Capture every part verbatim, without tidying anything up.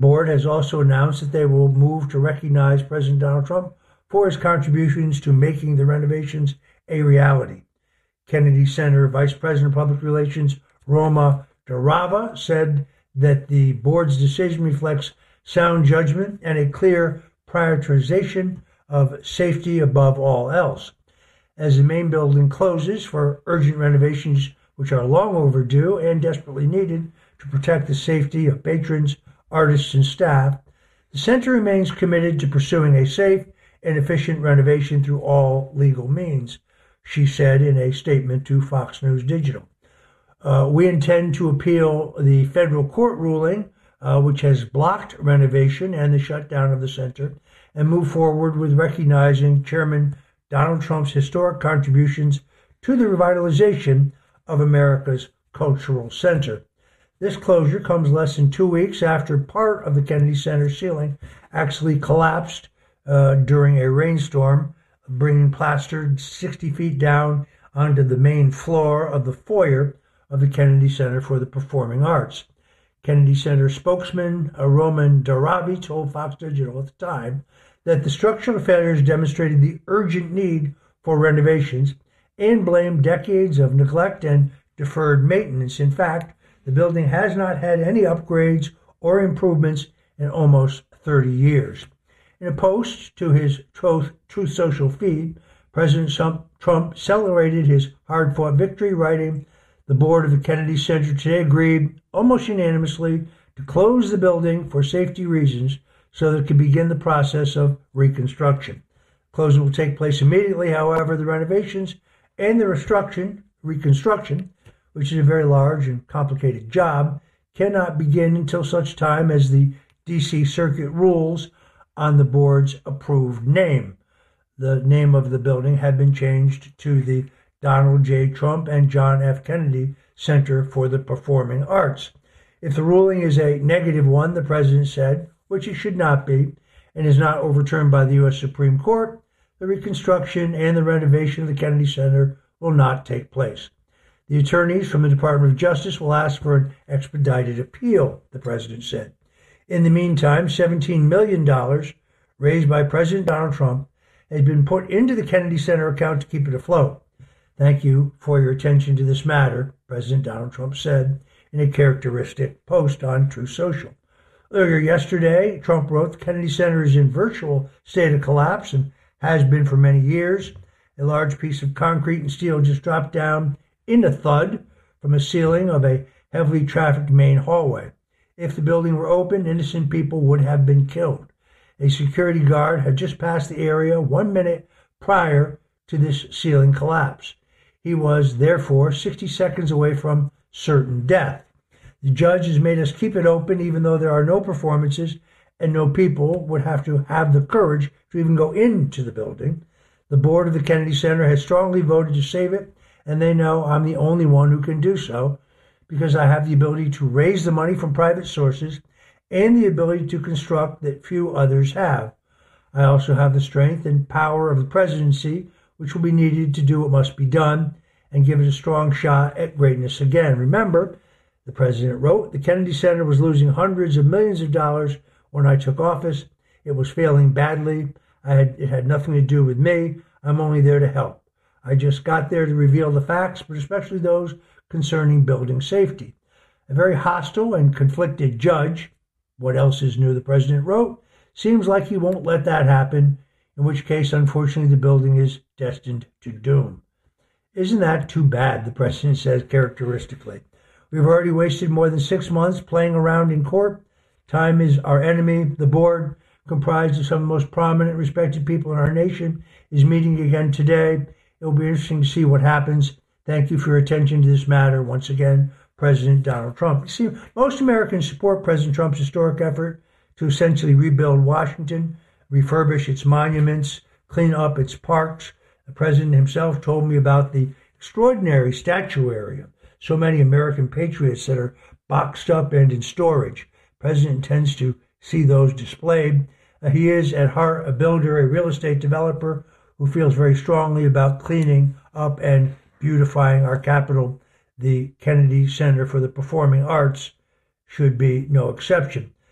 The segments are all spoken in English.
board has also announced that they will move to recognize President Donald Trump for his contributions to making the renovations a reality. Kennedy Center Vice President of Public Relations Roma Durava said that the board's decision reflects sound judgment and a clear prioritization of safety above all else. As the main building closes for urgent renovations, which are long overdue and desperately needed to protect the safety of patrons, artists, and staff, the center remains committed to pursuing a safe and efficient renovation through all legal means, she said in a statement to Fox News Digital. Uh, we intend to appeal the federal court ruling, uh, which has blocked renovation and the shutdown of the center, and move forward with recognizing Chairman Donald Trump's historic contributions to the revitalization of America's cultural center. This closure comes less than two weeks after part of the Kennedy Center ceiling actually collapsed uh, during a rainstorm, bringing plaster sixty feet down onto the main floor of the foyer of the Kennedy Center for the Performing Arts. Kennedy Center spokesman Roman Daravi told Fox Digital at the time that the structural failures demonstrated the urgent need for renovations and blamed decades of neglect and deferred maintenance. In fact, the building has not had any upgrades or improvements in almost thirty years. In a post to his Truth, Truth Social feed, President Trump celebrated his hard-fought victory, writing, "The board of the Kennedy Center today agreed almost unanimously to close the building for safety reasons so that it could begin the process of reconstruction. Closing will take place immediately. However, the renovations and the reconstruction, reconstruction, which is a very large and complicated job, cannot begin until such time as the D C Circuit rules on the board's approved name." The name of the building had been changed to the Donald J. Trump and John F. Kennedy Center for the Performing Arts. If the ruling is a negative one, the president said, which it should not be, and is not overturned by the U S Supreme Court, the reconstruction and the renovation of the Kennedy Center will not take place. The attorneys from the Department of Justice will ask for an expedited appeal, the president said. In the meantime, seventeen million dollars raised by President Donald Trump has been put into the Kennedy Center account to keep it afloat. "Thank you for your attention to this matter," President Donald Trump said in a characteristic post on Truth Social. Earlier yesterday, Trump wrote, "The Kennedy Center is in virtual state of collapse and has been for many years. A large piece of concrete and steel just dropped down in a thud from a ceiling of a heavily trafficked main hallway. If the building were open, innocent people would have been killed. A security guard had just passed the area one minute prior to this ceiling collapse. He was, therefore, sixty seconds away from certain death. The judge has made us keep it open even though there are no performances and no people would have to have the courage to even go into the building. The board of the Kennedy Center has strongly voted to save it, and they know I'm the only one who can do so because I have the ability to raise the money from private sources and the ability to construct that few others have. I also have the strength and power of the presidency, which will be needed to do what must be done and give it a strong shot at greatness again." Remember, the president wrote, "The Kennedy Center was losing hundreds of millions of dollars when I took office. It was failing badly. I had, it had nothing to do with me. I'm only there to help. I just got there to reveal the facts, but especially those concerning building safety." A very hostile and conflicted judge, what else is new, the president wrote, seems like he won't let that happen, in which case, unfortunately, the building is destined to doom. "Isn't that too bad?" the president says characteristically. "We've already wasted more than six months playing around in court. Time is our enemy. The board, comprised of some of the most prominent, respected people in our nation, is meeting again today. It will be interesting to see what happens. Thank you for your attention to this matter. Once again, President Donald Trump." You see, most Americans support President Trump's historic effort to essentially rebuild Washington, refurbish its monuments, clean up its parks. The president himself told me about the extraordinary statuary of so many American patriots that are boxed up and in storage. The president intends to see those displayed. Uh, he is at heart a builder, a real estate developer who feels very strongly about cleaning up and beautifying our capital. The Kennedy Center for the Performing Arts should be no exception.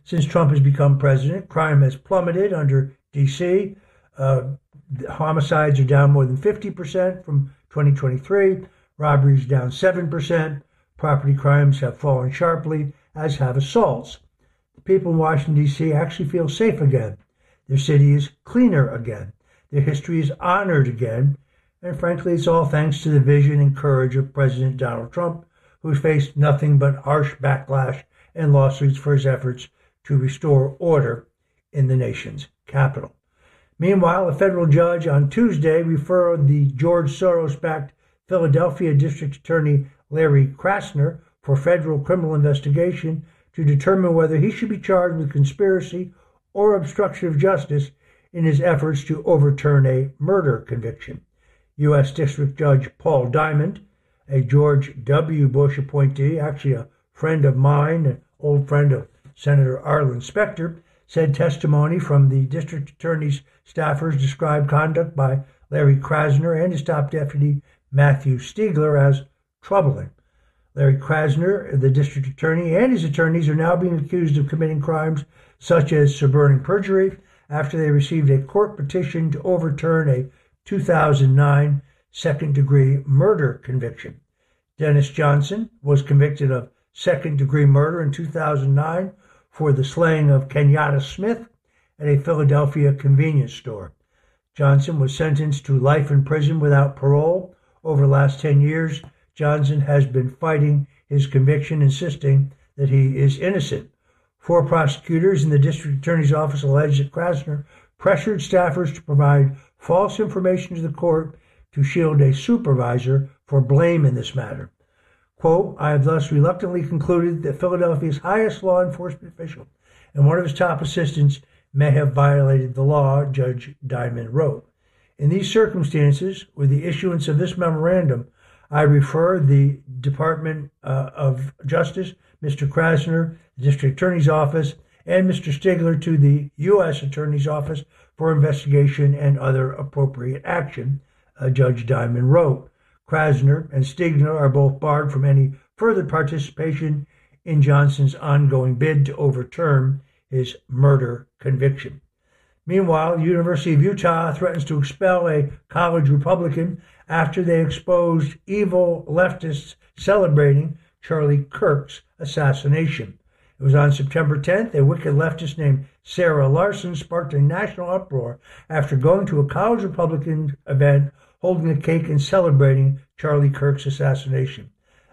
Since Trump has become president, crime has plummeted under D C. Uh, homicides are down more than fifty percent from twenty twenty-three. Robberies down seven percent. Property crimes have fallen sharply, as have assaults. The people in Washington, D C actually feel safe again. Their city is cleaner again. Their history is honored again. And frankly, it's all thanks to the vision and courage of President Donald Trump, who's faced nothing but harsh backlash and lawsuits for his efforts to restore order in the nation's capital. Meanwhile, a federal judge on Tuesday referred the George Soros-backed Philadelphia District Attorney Larry Krasner for federal criminal investigation to determine whether he should be charged with conspiracy or obstruction of justice in his efforts to overturn a murder conviction. U S District Judge Paul Diamond, a George W. Bush appointee, actually a friend of mine, an old friend of Senator Arlen Specter, said testimony from the district attorney's staffers described conduct by Larry Krasner and his top deputy, Matthew Stiegler, as troubling. Larry Krasner, the district attorney, and his attorneys are now being accused of committing crimes such as suborning perjury after they received a court petition to overturn a two thousand nine second-degree murder conviction. Dennis Johnson was convicted of second-degree murder in two thousand nine for the slaying of Kenyatta Smith at a Philadelphia convenience store. Johnson was sentenced to life in prison without parole. Over the last ten years, Johnson has been fighting his conviction, insisting that he is innocent. Four prosecutors in the district attorney's office alleged that Krasner pressured staffers to provide false information to the court to shield a supervisor for blame in this matter. Quote, I have thus reluctantly concluded that Philadelphia's highest law enforcement official and one of his top assistants may have violated the law, Judge Diamond wrote. In these circumstances, with the issuance of this memorandum, I refer the Department uh, of Justice, Mister Krasner, the District Attorney's Office, and Mister Stiegler to the U S Attorney's Office for investigation and other appropriate action, uh, Judge Diamond wrote. Krasner and Stiegler are both barred from any further participation in Johnson's ongoing bid to overturn his murder conviction. Meanwhile, the University of Utah threatens to expel a college Republican after they exposed evil leftists celebrating Charlie Kirk's assassination. It was on September tenth, a wicked leftist named Sarah Larson sparked a national uproar after going to a college Republican event holding a cake and celebrating Charlie Kirk's assassination.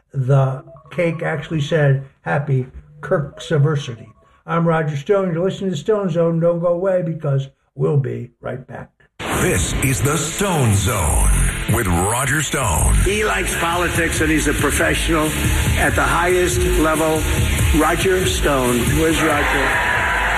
The cake actually said, Happy Kirk's-iversary. I'm Roger Stone. You're listening to the Stone Zone. Don't go away because we'll be right back. This is the Stone Zone with Roger Stone. He likes politics and he's a professional at the highest level. Roger Stone. Where's Roger?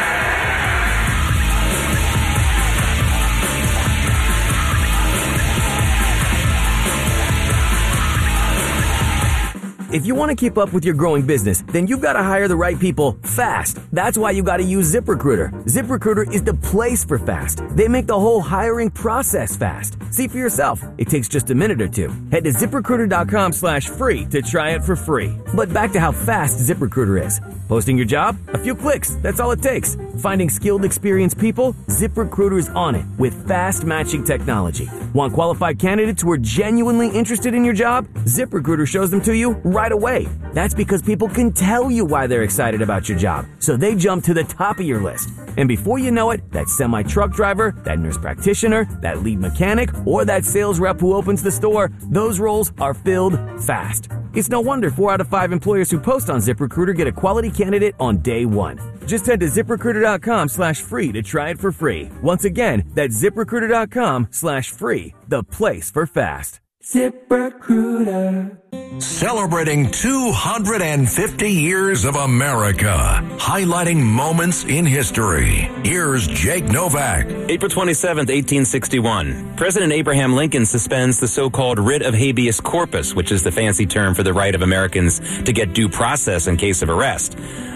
If you want to keep up with your growing business, then you've got to hire the right people fast. That's why you got to use ZipRecruiter. ZipRecruiter is the place for fast. They make the whole hiring process fast. See for yourself. It takes just a minute or two. Head to ZipRecruiter.com slash free to try it for free. But back to how fast ZipRecruiter is. Posting your job? A few clicks. That's all it takes. Finding skilled, experienced people? ZipRecruiter is on it with fast matching technology. Want qualified candidates who are genuinely interested in your job? ZipRecruiter shows them to you right away. That's because people can tell you why they're excited about your job, so they jump to the top of your list. And before you know it, that semi-truck driver, that nurse practitioner, that lead mechanic, or that sales rep who opens the store, those roles are filled fast. It's no wonder four out of five employers who post on ZipRecruiter get a quality candidate on day one. Just head to ZipRecruiter.com slash free to try it for free. Once again, that's ZipRecruiter.com slash free, the place for fast. ZipRecruiter. Celebrating two hundred fifty years of America, highlighting moments in history. Here's Jake Novak. April twenty-seventh, eighteen sixty-one. President Abraham Lincoln suspends the so-called writ of habeas corpus, which is the fancy term for the right of Americans to get due process in case of arrest.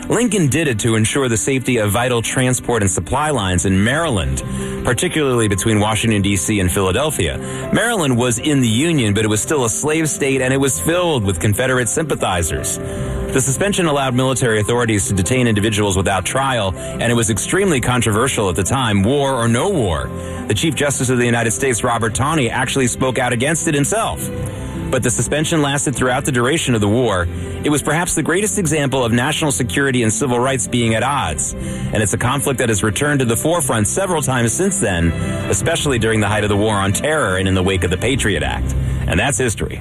Lincoln did it to ensure the safety of vital transport and supply lines in Maryland, particularly between Washington, D C and Philadelphia. Maryland was in the Union, but it was still a slave state, and it was filled with Confederate sympathizers. The suspension allowed military authorities to detain individuals without trial, and it was extremely controversial at the time, war or no war. The Chief Justice of the United States, Robert Taney, actually spoke out against it himself. But the suspension lasted throughout the duration of the war. It was perhaps the greatest example of national security and civil rights being at odds. And it's a conflict that has returned to the forefront several times since then, especially during the height of the War on Terror and in the wake of the Patriot Act. And that's history.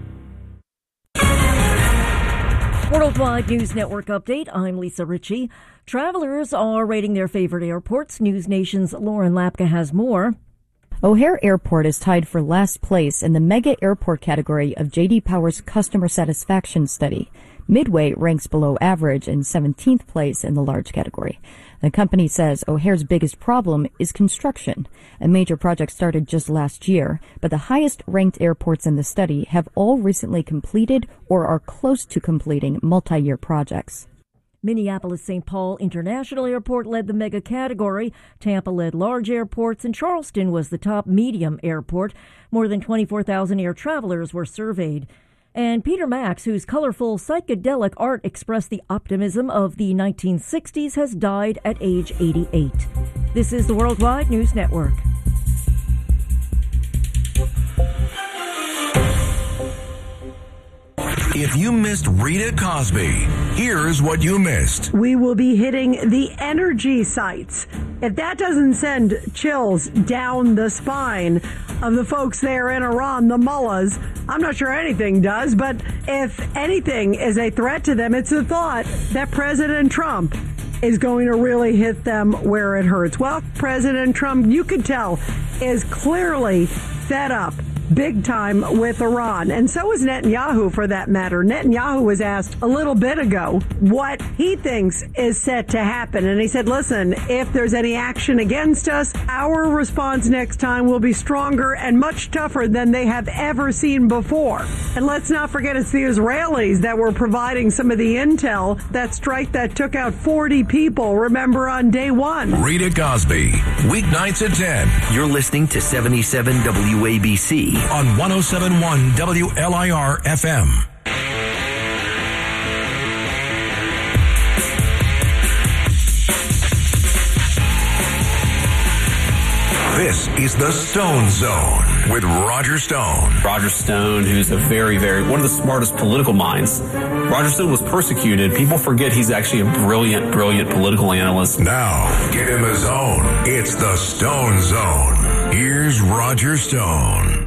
Worldwide News Network update. I'm Lisa Ritchie. Travelers are rating their favorite airports. News Nation's Lauren Lapka has more. O'Hare Airport is tied for last place in the mega airport category of J D Power's customer satisfaction study. Midway ranks below average in seventeenth place in the large category. The company says O'Hare's biggest problem is construction. A major project started just last year, but the highest ranked airports in the study have all recently completed or are close to completing multi-year projects. Minneapolis-Saint Paul International Airport led the mega category. Tampa led large airports, and Charleston was the top medium airport. More than twenty-four thousand air travelers were surveyed. And Peter Max, whose colorful psychedelic art expressed the optimism of the nineteen sixties, has died at age eighty-eight. This is the Worldwide News Network. If you missed Rita Cosby, here's what you missed. We will be hitting the energy sites. If that doesn't send chills down the spine of the folks there in Iran, the mullahs, I'm not sure anything does, but if anything is a threat to them, it's the thought that President Trump is going to really hit them where it hurts. Well, President Trump, you could tell, is clearly fed up big time with Iran. And so is Netanyahu, for that matter. Netanyahu was asked a little bit ago what he thinks is set to happen. And he said, listen, if there's any action against us, our response next time will be stronger and much tougher than they have ever seen before. And let's not forget, it's the Israelis that were providing some of the intel, that strike that took out forty people, remember, on day one. Rita Cosby, weeknights at ten. You're listening to seventy-seven W A B C. On one oh seven point one W L I R F M. This is the Stone Zone with Roger Stone. Roger Stone, who's a very, very, one of the smartest political minds. Roger Stone was persecuted. People forget he's actually a brilliant, brilliant political analyst. Now, get in the zone. It's the Stone Zone. Here's Roger Stone.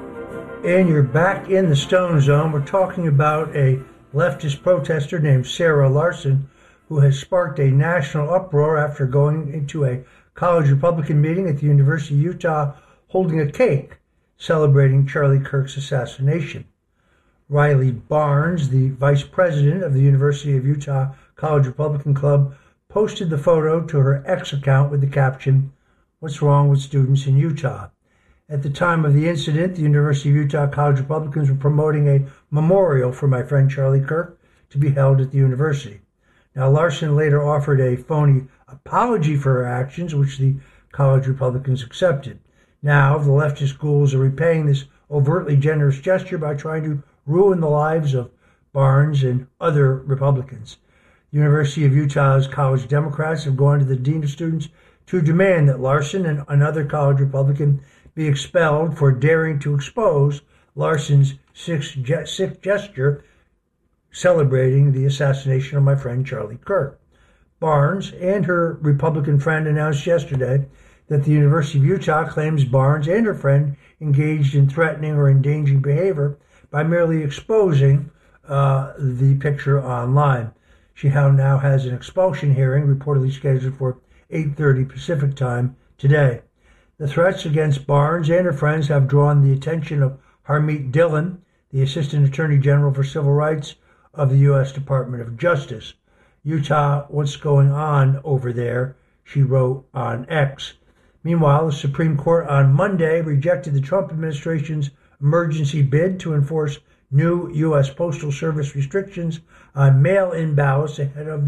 And you're back in the Stone Zone. We're talking about a leftist protester named Sarah Larson, who has sparked a national uproar after going into a college Republican meeting at the University of Utah, holding a cake celebrating Charlie Kirk's assassination. Riley Barnes, the vice president of the University of Utah College Republican Club, posted the photo to her X account with the caption, "What's wrong with students in Utah?" At the time of the incident, the University of Utah College Republicans were promoting a memorial for my friend Charlie Kirk to be held at the university. Now, Larson later offered a phony apology for her actions, which the college Republicans accepted. Now, the leftist ghouls are repaying this overtly generous gesture by trying to ruin the lives of Barnes and other Republicans. The University of Utah's college Democrats have gone to the dean of students to demand that Larson and another college Republican be expelled for daring to expose Larson's sick gesture celebrating the assassination of my friend Charlie Kirk. Barnes and her Republican friend announced yesterday that the University of Utah claims Barnes and her friend engaged in threatening or endangering behavior by merely exposing uh, the picture online. She now has an expulsion hearing reportedly scheduled for eight thirty Pacific time today. The threats against Barnes and her friends have drawn the attention of Harmeet Dillon, the Assistant Attorney General for Civil Rights of the U S Department of Justice. Utah, what's going on over there? She wrote on X. Meanwhile, the Supreme Court on Monday rejected the Trump administration's emergency bid to enforce new U S Postal Service restrictions on mail-in ballots ahead of the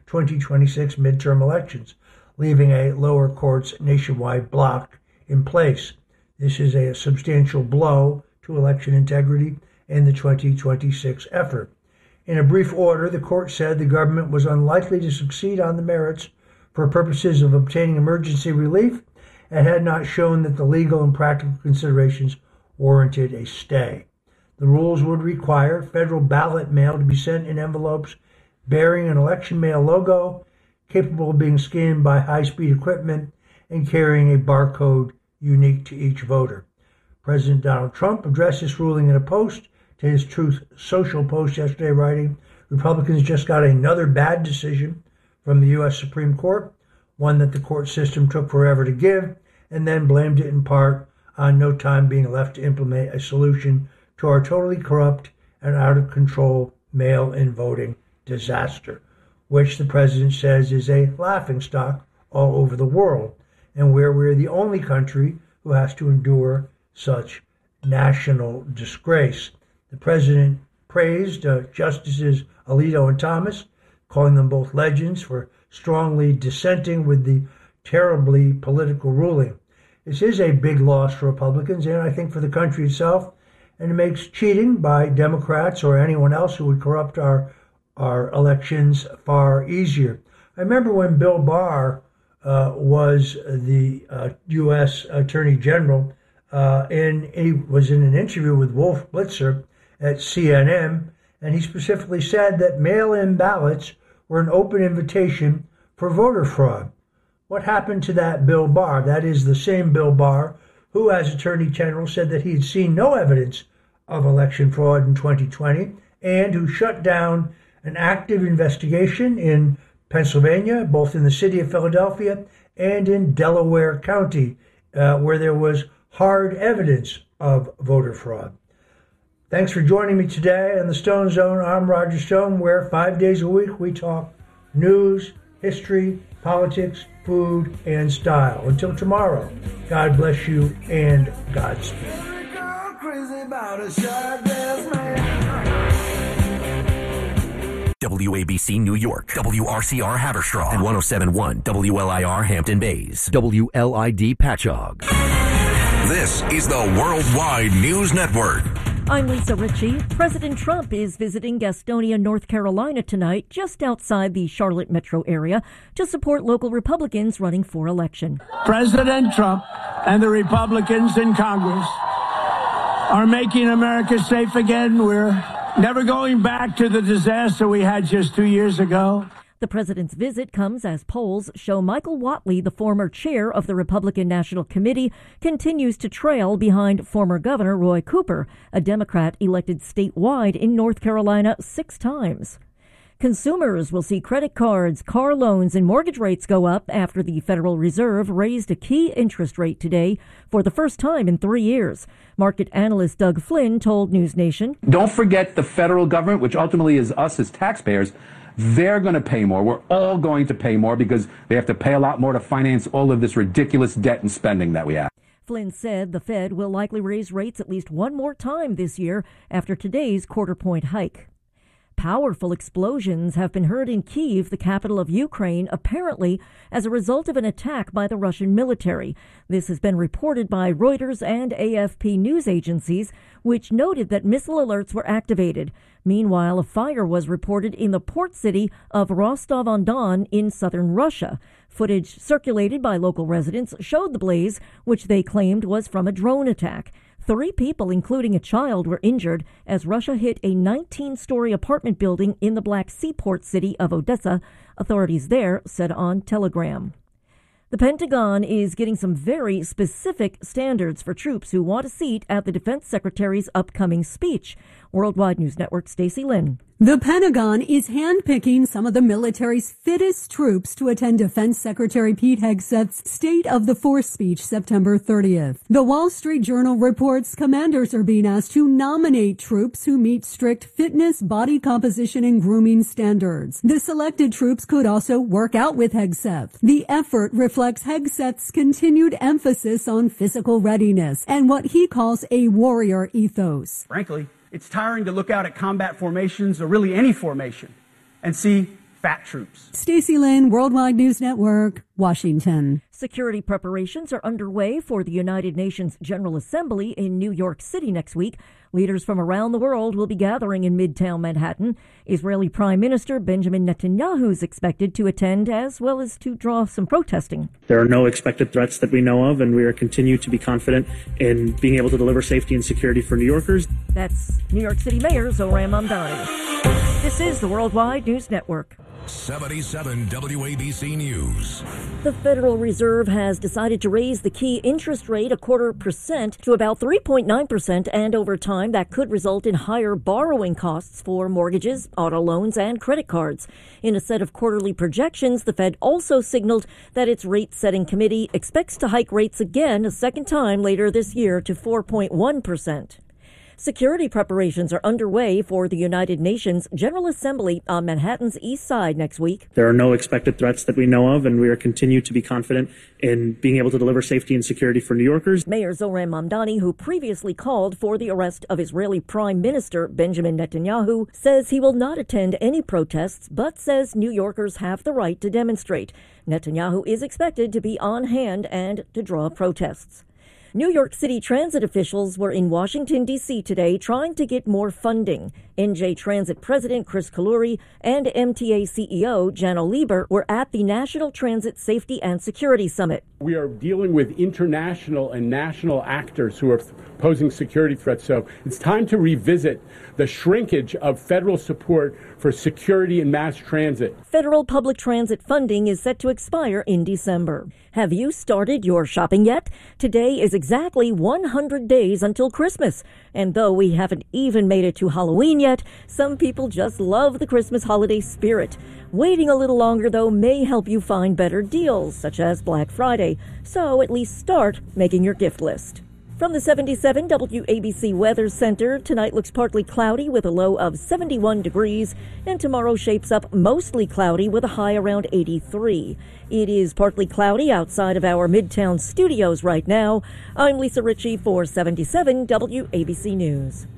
twenty twenty-six midterm elections, leaving a lower court's nationwide block in place. This is a substantial blow to election integrity in the twenty twenty-six effort. In a brief order, the court said the government was unlikely to succeed on the merits for purposes of obtaining emergency relief and had not shown that the legal and practical considerations warranted a stay. The rules would require federal ballot mail to be sent in envelopes bearing an election mail logo, capable of being scanned by high-speed equipment, and carrying a barcode unique to each voter. President Donald Trump addressed this ruling in a post to his Truth Social post yesterday, writing, "Republicans just got another bad decision from the U S Supreme Court, one that the court system took forever to give, and then blamed it in part on no time being left to implement a solution to our totally corrupt and out-of-control mail-in voting disaster," which the president says is a laughingstock all over the world, and where we're the only country who has to endure such national disgrace. The president praised uh, Justices Alito and Thomas, calling them both legends for strongly dissenting with the terribly political ruling. This is a big loss for Republicans and I think for the country itself, and it makes cheating by Democrats or anyone else who would corrupt our our elections far easier. I remember when Bill Barr uh, was the uh, U S Attorney General, uh, and he was in an interview with Wolf Blitzer at C N N, and he specifically said that mail-in ballots were an open invitation for voter fraud. What happened to that Bill Barr? That is the same Bill Barr who, as Attorney General, said that he had seen no evidence of election fraud in twenty twenty, and who shut down an active investigation in Pennsylvania, both in the city of Philadelphia and in Delaware County, uh, where there was hard evidence of voter fraud. Thanks for joining me today on the Stone Zone. I'm Roger Stone, where five days a week we talk news, history, politics, food, and style. Until tomorrow, God bless you and Godspeed. W A B C New York, W R C R Haverstraw, and one oh seven point one W L I R Hampton Bays, W L I D Patchogue. This is the Worldwide News Network. I'm Lisa Ritchie. President Trump is visiting Gastonia, North Carolina tonight, just outside the Charlotte metro area, to support local Republicans running for election. President Trump and the Republicans in Congress are making America safe again. We're never going back to the disaster we had just two years ago. The president's visit comes as polls show Michael Whatley, the former chair of the Republican National Committee, continues to trail behind former Governor Roy Cooper, a Democrat elected statewide in North Carolina six times. Consumers will see credit cards, car loans, and mortgage rates go up after the Federal Reserve raised a key interest rate today for the first time in three years. Market analyst Doug Flynn told News Nation, "Don't forget the federal government, which ultimately is us as taxpayers. They're going to pay more. We're all going to pay more because they have to pay a lot more to finance all of this ridiculous debt and spending that we have." Flynn said the Fed will likely raise rates at least one more time this year after today's quarter-point hike. Powerful explosions have been heard in Kyiv, the capital of Ukraine, apparently as a result of an attack by the Russian military. This has been reported by Reuters and A F P news agencies, which noted that missile alerts were activated. Meanwhile, a fire was reported in the port city of Rostov-on-Don in southern Russia. Footage circulated by local residents showed the blaze, which they claimed was from a drone attack. Three people, including a child, were injured as Russia hit a nineteen-story apartment building in the Black Sea port city of Odessa, authorities there said on Telegram. The Pentagon is getting some very specific standards for troops who want a seat at the defense secretary's upcoming speech. Worldwide News Network, Stacey Lynn. The Pentagon is handpicking some of the military's fittest troops to attend Defense Secretary Pete Hegseth's State of the Force speech September thirtieth. The Wall Street Journal reports commanders are being asked to nominate troops who meet strict fitness, body composition, and grooming standards. The selected troops could also work out with Hegseth. The effort reflects Hegseth's continued emphasis on physical readiness and what he calls a warrior ethos. Frankly, it's tiring to look out at combat formations, or really any formation, and see fat troops. Stacey Lynn, Worldwide News Network, Washington. Security preparations are underway for the United Nations General Assembly in New York City next week. Leaders from around the world will be gathering in Midtown Manhattan. Israeli Prime Minister Benjamin Netanyahu is expected to attend, as well as to draw some protesting. There are no expected threats that we know of, and we are continue to be confident in being able to deliver safety and security for New Yorkers. That's New York City Mayor Zohran Mamdani. This is the Worldwide News Network. seventy-seven W A B C News. The Federal Reserve has decided to raise the key interest rate a quarter percent to about three point nine percent, and over time that could result in higher borrowing costs for mortgages, auto loans, and credit cards. In a set of quarterly projections, the Fed also signaled that its rate-setting committee expects to hike rates again a second time later this year to four point one percent. Security preparations are underway for the United Nations General Assembly on Manhattan's East Side next week. There are no expected threats that we know of, and we are continue to be confident in being able to deliver safety and security for New Yorkers. Mayor Zohran Mamdani, who previously called for the arrest of Israeli Prime Minister Benjamin Netanyahu, says he will not attend any protests, but says New Yorkers have the right to demonstrate. Netanyahu is expected to be on hand and to draw protests. New York City transit officials were in Washington, D C today trying to get more funding. N J Transit President Chris Kaluri and M T A C E O Janno Lieber were at the National Transit Safety and Security Summit. We are dealing with international and national actors who are posing security threats, so it's time to revisit the shrinkage of federal support for security and mass transit. Federal public transit funding is set to expire in December. Have you started your shopping yet? Today is exactly one hundred days until Christmas. And though we haven't even made it to Halloween yet, some people just love the Christmas holiday spirit. Waiting a little longer, though, may help you find better deals, such as Black Friday. So at least start making your gift list. From the seventy-seven W A B C Weather Center, tonight looks partly cloudy with a low of seventy-one degrees, and tomorrow shapes up mostly cloudy with a high around eighty-three. It is partly cloudy outside of our Midtown studios right now. I'm Lisa Ritchie for seventy-seven W A B C News.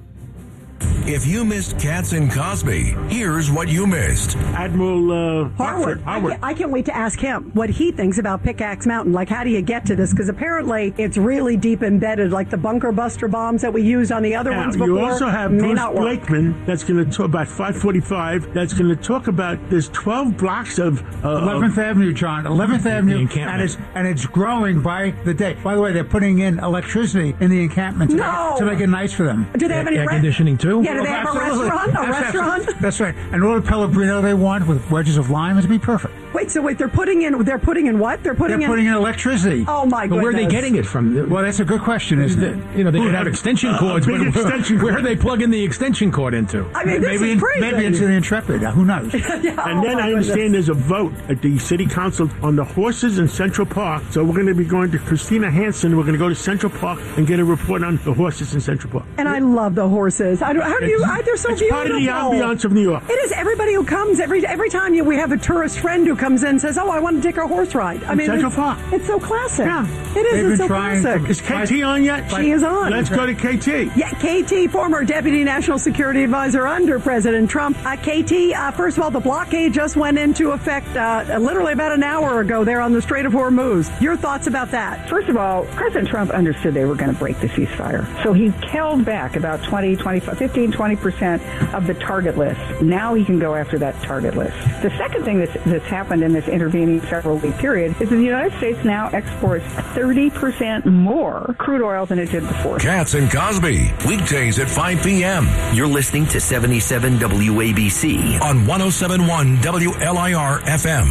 If you missed Katz and Cosby, here's what you missed. Admiral uh, Harwood. I can't, I can't wait to ask him what he thinks about Pickaxe Mountain. Like, how do you get to this? Because apparently it's really deep embedded, like the bunker buster bombs that we used on the other now, ones before. You also have may Bruce not work. Blakeman that's going to talk about five forty-five. That's going to talk about there's twelve blocks of uh, eleventh of, Avenue, John. eleventh Avenue, and it's and it's growing by the day. By the way, they're putting in electricity in the encampment to, no. make, to make it nice for them. Do they have any air re- conditioning too? Yeah, do they have a restaurant? A That's restaurant? Absolutely. That's right. And all the Pellegrino they want with wedges of lime is to be perfect. Wait, so wait, they're putting in, they're putting in what? They're putting They're in... putting in electricity. Oh, my But goodness. where are they getting it from? Well, that's a good question, isn't it? You know, they could have extension cords, big but extension where, where are they plugging the extension cord into? I mean, this maybe, is crazy. maybe into the Intrepid. Uh, who knows? yeah, And oh then I understand goodness. there's a vote at the city council on the horses in Central Park. So we're going to be going to Christina Hansen. We're going to go to Central Park and get a report on the horses in Central Park. And I love the horses. I don't, how do you? I, they're so it's beautiful. part of the ambiance of New York. It is. Everybody who comes every every time you, we have a tourist friend who comes in and says, "Oh, I want to take a horse ride." I mean, Central it's, Park. It's so classic. Yeah. It is. They've It's been so trying classic. to- Is K T on yet? She is on. Let's go to K T. Yeah, K T, former Deputy National Security Advisor under President Trump. Uh, K T, uh, first of all, the blockade just went into effect uh, literally about an hour ago there on the Strait of Hormuz. Your thoughts about that? First of all, President Trump understood they were going to break the ceasefire. So he held back about twenty, twenty-five, fifteen, twenty percent of the target list. Now he can go after that target list. The second thing that's, that's happened in this intervening several-week period is that the United States now exports thirty percent more crude oil than it did before. Katz and Cosby, weekdays at five p.m. You're listening to seventy-seven W A B C on one oh seven point one W L I R F M.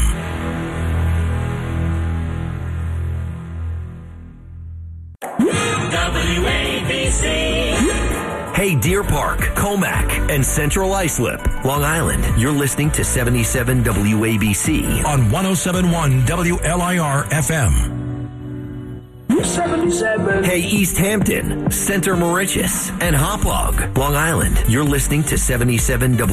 W A B C. Hey, Deer Park, Comac, and Central Islip, Long Island. You're listening to seventy-seven W A B C on one oh seven point one W L I R F M. seventy-seven. Hey, East Hampton, Center Mauritius, and Hauppauge, Long Island. You're listening to seventy-seven W A B C.